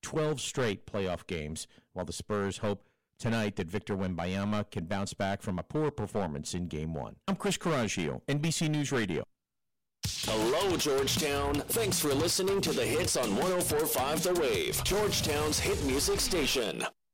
12 straight playoff games, while the Spurs hope tonight that Victor Wembanyama can bounce back from a poor performance in Game 1. I'm Chris Carraggio, NBC News Radio. Hello, Georgetown. Thanks for listening to the hits on 104.5 The Wave, Georgetown's hit music station.